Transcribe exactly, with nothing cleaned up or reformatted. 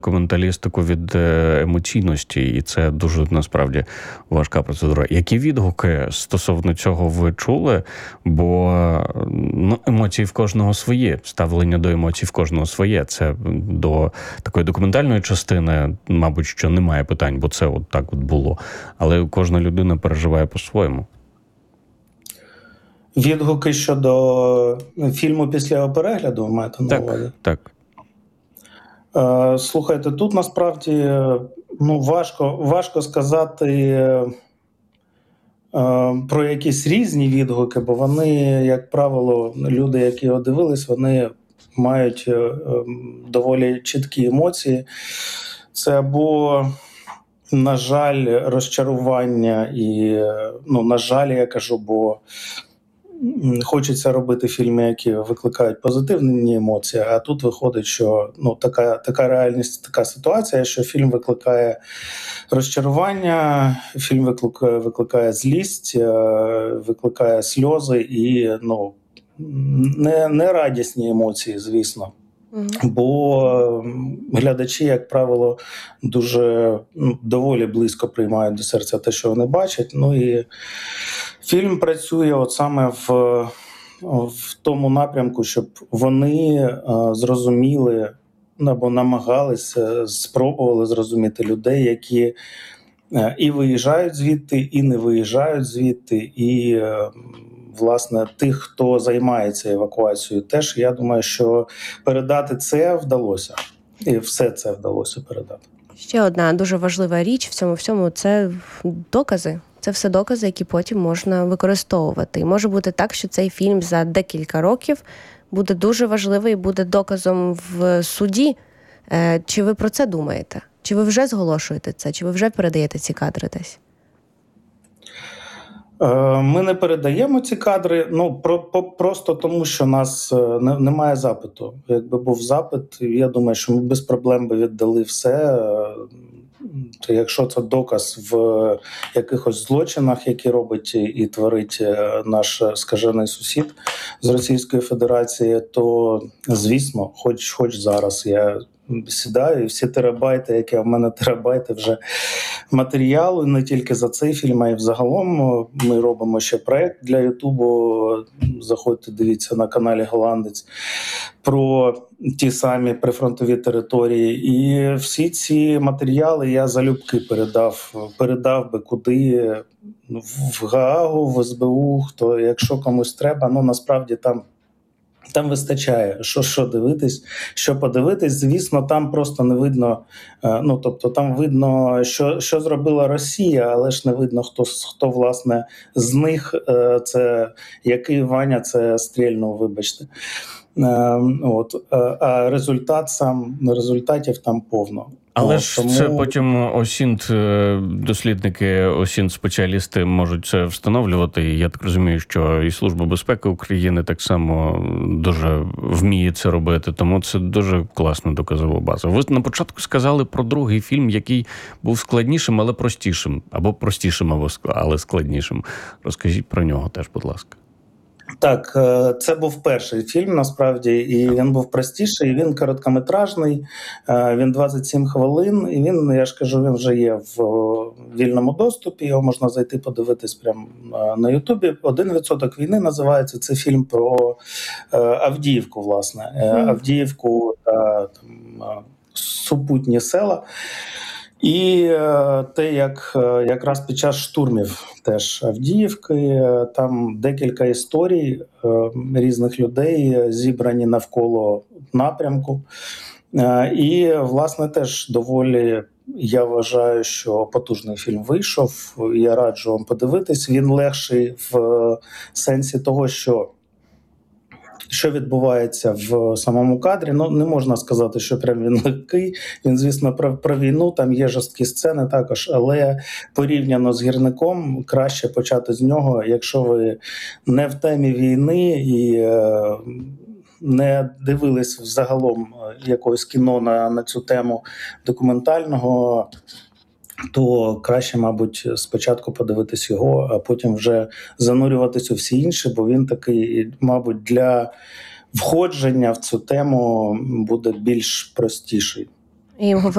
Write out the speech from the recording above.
документалістику від емоційності, і це дуже, насправді, важка процедура. Які відгуки стосовно цього ви чули? Бо ну, емоції в кожного свої, ставлення до емоцій в кожного своє. Це до такої документальної частини, мабуть, що немає питань, бо це от так от було. Але кожна людина переживає по-своєму. Відгуки щодо фільму після його перегляду, маєте на увазі? Так, так. Слухайте, тут насправді ну, важко, важко сказати про якісь різні відгуки, бо вони, як правило, люди, які його дивились, вони мають доволі чіткі емоції. Це або, на жаль, розчарування і, ну, на жаль, я кажу, бо хочеться робити фільми, які викликають позитивні емоції, а тут виходить, що ну, така, така реальність, така ситуація, що фільм викликає розчарування, фільм викликає, викликає злість, викликає сльози і ну, не, не радісні емоції, звісно. Mm-hmm. Бо глядачі, як правило, дуже ну, доволі близько приймають до серця те, що вони бачать. Ну і фільм працює от саме в, в тому напрямку, щоб вони а, зрозуміли або намагалися, спробували зрозуміти людей, які а, і виїжджають звідти, і не виїжджають звідти, і а, власне, тих, хто займається евакуацією, теж, я думаю, що передати це вдалося. І все це вдалося передати. Ще одна дуже важлива річ в цьому всьому – це докази. Це все докази, які потім можна використовувати. І може бути так, що цей фільм за декілька років буде дуже важливий, буде доказом в суді. Чи ви про це думаєте? Чи ви вже зголошуєте це? Чи ви вже передаєте ці кадри десь? Ми не передаємо ці кадри, ну про, про просто тому, що у нас не, немає запиту. Якби був запит, я думаю, що ми без проблем би віддали все. Якщо це доказ в якихось злочинах, які робить і творить наш скажений сусід з Російської Федерації, то, звісно, хоч, хоч зараз я сідаю, і всі терабайти, які в мене терабайти вже матеріалу, не тільки за цей фільм, а й взагалом. Ми робимо ще проєкт для Ютубу, заходьте, дивіться на каналі «Голландець», про ті самі прифронтові території. І всі ці матеріали я залюбки передав, передав би куди, в Гаагу, в ес бе у, хто, якщо комусь треба, ну насправді там Там вистачає, що, що дивитись, що подивитись. Звісно, там просто не видно, ну, тобто там видно, що, що зробила Росія, але ж не видно, хто, хто власне, з них, це, який Ваня це стрільнув, вибачте. От. А результат сам, результатів там повно. Але О, ж тому... це потім ОСІНТ, дослідники, ОСІНТ-спеціалісти можуть це встановлювати. Я так розумію, що і Служба безпеки України так само дуже вміє це робити, тому це дуже класна доказова база. Ви на початку сказали про другий фільм, який був складнішим, але простішим. Або простішим, але складнішим. Розкажіть про нього теж, будь ласка. Так, це був перший фільм, насправді, і він був простіший, він короткометражний, він двадцять сім хвилин, і він, я ж кажу, він вже є в вільному доступі, його можна зайти подивитись прямо на Ютубі. «Один відсоток війни» називається, це фільм про Авдіївку, власне, mm. Авдіївку та там, супутні села. І те, як якраз під час штурмів теж Авдіївки, там декілька історій різних людей зібрані навколо напрямку. І, власне, теж доволі, я вважаю, що потужний фільм вийшов. Я раджу вам подивитись. Він легший в сенсі того, що що відбувається в самому кадрі. Ну, не можна сказати, що прям він легкий. Він, звісно, про, про війну, там є жорсткі сцени також, але порівняно з «Гірником» краще почати з нього, якщо ви не в темі війни і е, не дивились взагалом якогось кіно на, на цю тему документального, то краще, мабуть, спочатку подивитись його, а потім вже занурюватись у всі інші, бо він такий, мабуть, для входження в цю тему буде більш простіший. І